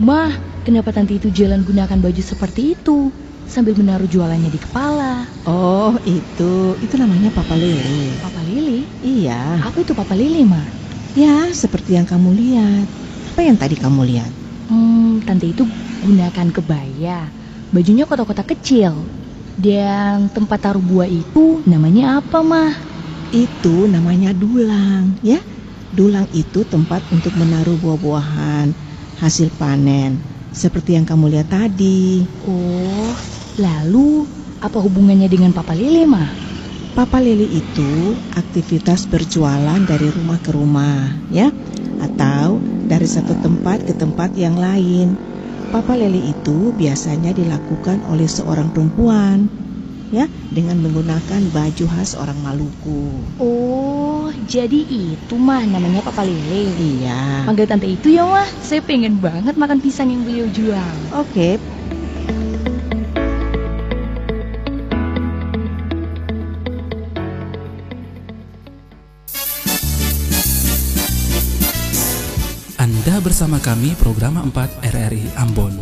Mah, kenapa tante itu jalan gunakan baju seperti itu sambil menaruh jualannya di kepala? Oh, itu namanya Papa Lele. Papa Lili? Iya, Apa itu Papa Lili, Mah? ya seperti yang kamu lihat. Apa yang tadi kamu lihat? Tante itu gunakan kebaya. Bajunya kotak-kotak kecil. Dan tempat taruh buah itu namanya apa, Mah? Itu namanya dulang, ya. Dulang itu tempat untuk menaruh buah-buahan hasil panen, seperti yang kamu lihat tadi. Oh, lalu apa hubungannya dengan Papa Lili, Mah? Papa Lele itu aktivitas berjualan dari rumah ke rumah, ya, atau dari satu tempat ke tempat yang lain. Papa Lele itu biasanya dilakukan oleh seorang perempuan, ya, dengan menggunakan baju khas orang Maluku. Oh, jadi itu Mah namanya Papa Lili. Iya. Panggil tante itu ya, Mah. Saya pengen banget makan pisang yang beliau jual. Oke. Anda bersama kami program 4 RRI Ambon.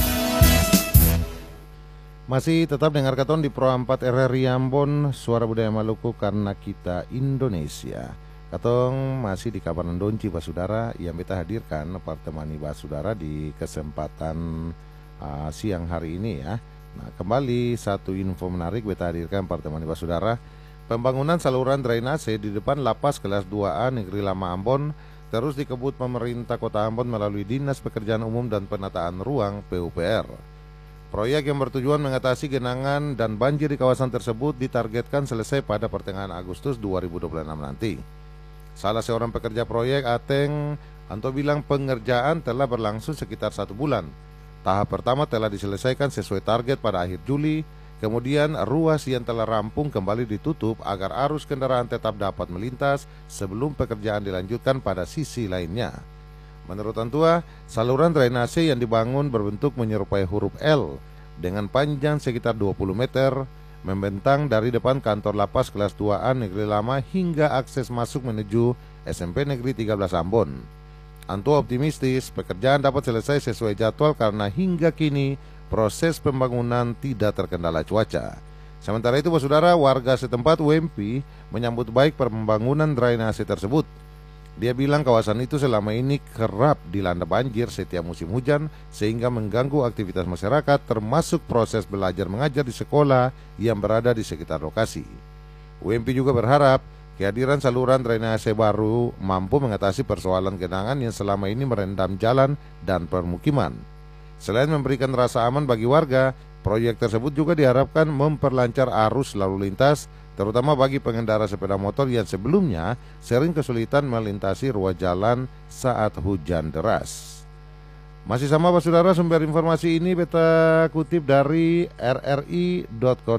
Masih tetap dengar katon di Pro 4 RRI Ambon, Suara Budaya Maluku karena kita Indonesia. Katong masih di kabaran Donci Basudara yang kita hadirkan pertemani Basudara di kesempatan siang hari ini ya. Nah, kembali satu info menarik kita hadirkan pertemani Basudara. Pembangunan saluran drainase di depan lapas kelas 2A Negeri Lama Ambon terus dikebut pemerintah Kota Ambon melalui Dinas Pekerjaan Umum dan Penataan Ruang PUPR. Proyek yang bertujuan mengatasi genangan dan banjir di kawasan tersebut ditargetkan selesai pada pertengahan Agustus 2026 nanti. Salah seorang pekerja proyek, Ateng Anto, bilang pengerjaan telah berlangsung sekitar 1 bulan. Tahap pertama telah diselesaikan sesuai target pada akhir Juli. Kemudian ruas yang telah rampung kembali ditutup agar arus kendaraan tetap dapat melintas sebelum pekerjaan dilanjutkan pada sisi lainnya. Menurut Antua, saluran drainase yang dibangun berbentuk menyerupai huruf L dengan panjang sekitar 20 meter, membentang dari depan kantor lapas kelas 2A Negeri Lama hingga akses masuk menuju SMP Negeri 13 Ambon. Antua optimistis pekerjaan dapat selesai sesuai jadwal karena hingga kini proses pembangunan tidak terkendala cuaca. Sementara itu, saudara, warga setempat WMP menyambut baik pembangunan drainase tersebut. Dia bilang kawasan itu selama ini kerap dilanda banjir setiap musim hujan sehingga mengganggu aktivitas masyarakat termasuk proses belajar mengajar di sekolah yang berada di sekitar lokasi. WMP juga berharap kehadiran saluran drainase baru mampu mengatasi persoalan genangan yang selama ini merendam jalan dan permukiman. Selain memberikan rasa aman bagi warga, proyek tersebut juga diharapkan memperlancar arus lalu lintas terutama bagi pengendara sepeda motor yang sebelumnya sering kesulitan melintasi ruas jalan saat hujan deras. Masih sama Pak Saudara, sumber informasi ini beta kutip dari rri.co.id.